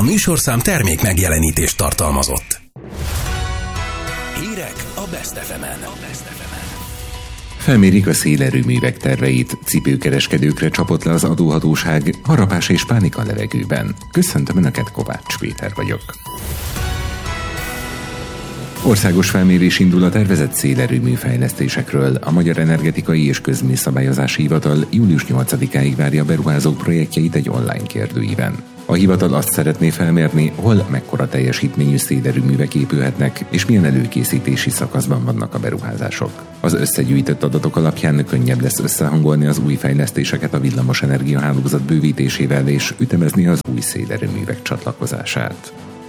műsorszám termék megjelenítést tartalmazott. Hírek a Best FM-en. Felmérik a szélerőművek terveit, cipőkereskedőkre csapott le az adóhatóság, harapás és pánik a levegőben. Köszöntöm Önöket, Kovács Péter vagyok. Országos felmérés indul a tervezett szélerőmű fejlesztésekről. A Magyar Energetikai és Közműszabályozási Hivatal július 8-áig várja a beruházók projektjeit egy online kérdőíven. A hivatal azt szeretné felmérni, hol mekkora teljesítményű szélerőművek épülhetnek, és milyen előkészítési szakaszban vannak a beruházások. Az összegyűjtött adatok alapján könnyebb lesz összehangolni az új fejlesztéseket a villamos energiahálózat bővítésével és ütemezni az új szélerőművek csatlakozását.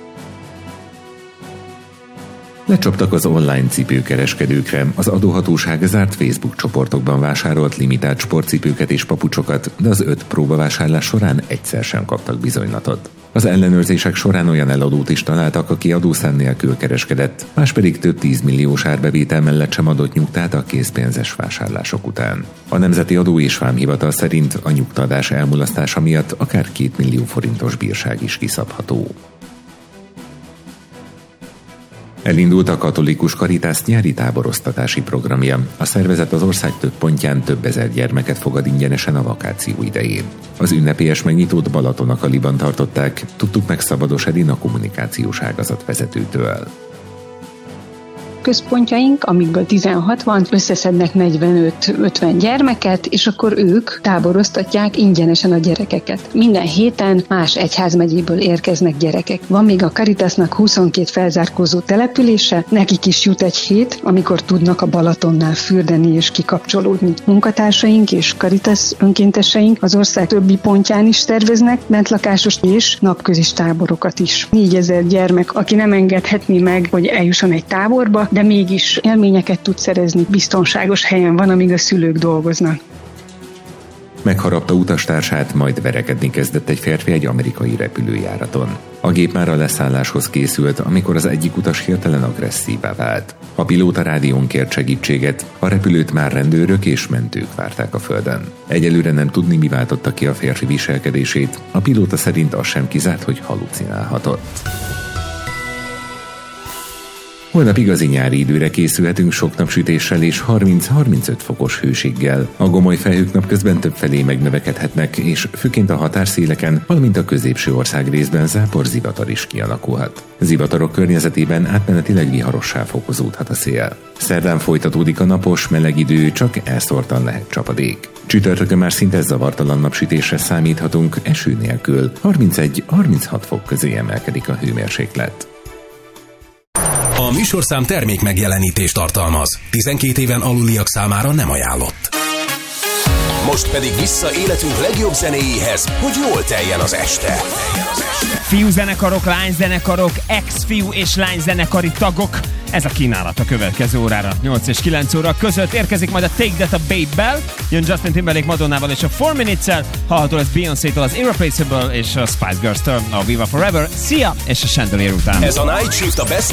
Lecsaptak az online cipőkereskedőkre. Az adóhatóság zárt Facebook csoportokban vásárolt limitált sportcipőket és papucsokat, de az 5 próbavásárlás során egyszer sem kaptak bizonylatot. Az ellenőrzések során olyan eladót is találtak, aki adószám nélkül kereskedett, más pedig több 10 milliós árbevétel mellett sem adott nyugtát a készpénzes vásárlások után. A Nemzeti Adó és Vámhivatal szerint a nyugtaadás elmulasztása miatt akár 2 millió forintos bírság is kiszabható. Elindult a Katolikus Caritas nyári táboroztatási programja. A szervezet az ország több pontján több ezer gyermeket fogad ingyenesen a vakáció idején. Az ünnepélyes megnyitót Balatonakaliban tartották, tudtuk meg Szabados Edina kommunikációs ágazat vezetőtől. Központjaink, amikből 16 van, összeszednek 45-50 gyermeket, és akkor ők táboroztatják ingyenesen a gyerekeket. Minden héten más egyházmegyéből érkeznek gyerekek. Van még a Caritasnak 22 felzárkózó települése, nekik is jut egy hét, amikor tudnak a Balatonnál fürdeni és kikapcsolódni. Munkatársaink és Caritas önkénteseink az ország többi pontján is terveznek bentlakásos és napközis táborokat is. 4000 gyermek, aki nem engedhetné meg, hogy eljusson egy táborba, de mégis élményeket tud szerezni, biztonságos helyen van, amíg a szülők dolgoznak. Megharapta utastársát, majd verekedni kezdett egy férfi egy amerikai repülőjáraton. A gép már a leszálláshoz készült, amikor az egyik utas hirtelen agresszívá vált. A pilóta rádión kért segítséget, a repülőt már rendőrök és mentők várták a földön. Egyelőre nem tudni, mi váltotta ki a férfi viselkedését, a pilóta szerint az sem kizárt, hogy halucinálhatott. Holnap igazi nyári időre készülhetünk sok napsütéssel és 30-35 fokos hőséggel. A gomoly felhők napközben többfelé megnövekedhetnek, és főként a határszéleken, valamint a középső ország részben záporzivatar is kialakulhat. Zivatarok környezetében átmenetileg viharossá fokozódhat a szél. Szerdán folytatódik a napos, meleg idő, csak elszórtan lehet csapadék. Csütörtökön már szinte zavartalan napsütésre számíthatunk, eső nélkül. 31-36 fok közé emelkedik a hőmérséklet. A műsorszám termék megjelenítést tartalmaz. 12 éven aluliak számára nem ajánlott. Most pedig vissza életünk legjobb zenéjéhez, hogy jól teljen az este. Fiúzenekarok, lányzenekarok, ex-fiú és lányzenekari tagok. Ez a kínálat a következő órára. 8 és 9 óra között érkezik majd a Take That a Babe-bel, jön Justin Timberlake Madonnával és a 4 Minutes-el, hallható lesz Beyoncé-től, az Irreplaceable és a Spice Girls-től, a Viva Forever, Sia és a Chandelier után. Ez a Night Shift a Best